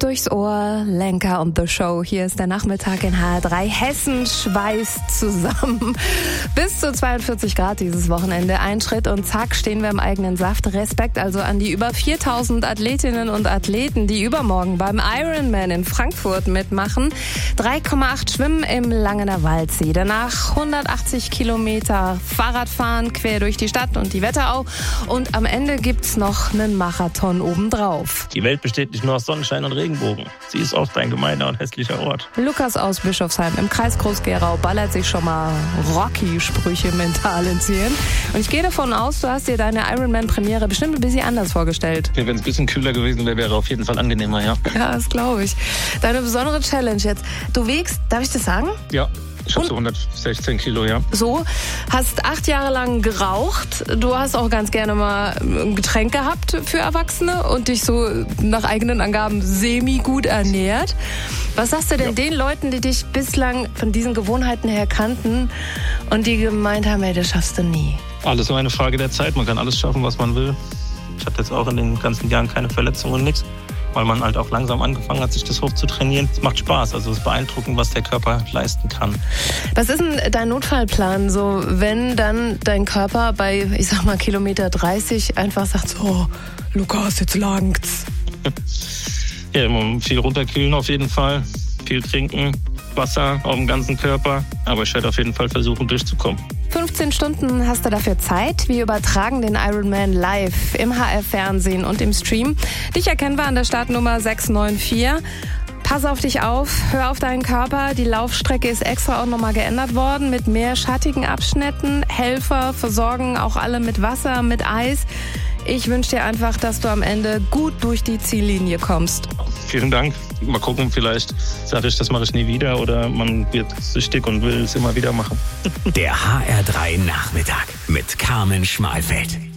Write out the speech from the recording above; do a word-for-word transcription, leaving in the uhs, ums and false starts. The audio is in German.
durchs Ohr, Lenker und The Show. Hier ist der Nachmittag in H R drei. Hessen schweißt zusammen. Bis zu zweiundvierzig Grad dieses Wochenende. Ein Schritt und zack, stehen wir im eigenen Saft. Respekt also an die über viertausend Athletinnen und Athleten, die übermorgen beim Ironman in Frankfurt mitmachen. drei Komma acht Schwimmen im Langener Waldsee. Danach hundertachtzig Kilometer Fahrradfahren quer durch die Stadt und die Wetterau. Und am Ende gibt's noch einen Marathon obendrauf. Die Welt besteht nicht nur aus Sonnenschein und Regenbogen. Sie ist oft ein gemeiner und hässlicher Ort. Lukas aus Bischofsheim im Kreis Groß-Gerau ballert sich schon mal Rocky-Sprüche mental ins Hirn. Und ich gehe davon aus, du hast dir deine Ironman-Premiere bestimmt ein bisschen anders vorgestellt. Ja, wenn es ein bisschen kühler gewesen wäre, wäre auf jeden Fall angenehmer, ja. Ja, das glaube ich. Deine besondere Challenge jetzt. Du wiegst, darf ich das sagen? Ja. Ich habe so hundertsechzehn Kilo, ja. So, hast acht Jahre lang geraucht. Du hast auch ganz gerne mal ein Getränk gehabt für Erwachsene und dich so nach eigenen Angaben semi-gut ernährt. Was sagst du denn ja. den Leuten, die dich bislang von diesen Gewohnheiten her kannten und die gemeint haben, ey, das schaffst du nie? Alles nur eine Frage der Zeit. Man kann alles schaffen, was man will. Ich hatte jetzt auch in den ganzen Jahren keine Verletzungen und nichts, weil man halt auch langsam angefangen hat, sich das hoch zu trainieren. Es macht Spaß, also es ist beeindruckend, was der Körper leisten kann. Was ist denn dein Notfallplan, so wenn dann dein Körper bei, ich sag mal, Kilometer dreißig einfach sagt, so, Lukas, jetzt langt's? Ja, viel runterkühlen auf jeden Fall, viel trinken, Wasser auf dem ganzen Körper, aber ich werde auf jeden Fall versuchen, durchzukommen. fünfzehn Stunden hast du dafür Zeit. Wir übertragen den Ironman live im H R-Fernsehen und im Stream. Dich erkennen wir an der Startnummer sechs neun vier. Pass auf dich auf, hör auf deinen Körper. Die Laufstrecke ist extra auch nochmal geändert worden mit mehr schattigen Abschnitten. Helfer versorgen auch alle mit Wasser, mit Eis. Ich wünsche dir einfach, dass du am Ende gut durch die Ziellinie kommst. Vielen Dank. Mal gucken, vielleicht sage ich, das mache ich nie wieder oder man wird süchtig und will es immer wieder machen. Der H R drei Nachmittag mit Carmen Schmalfeld.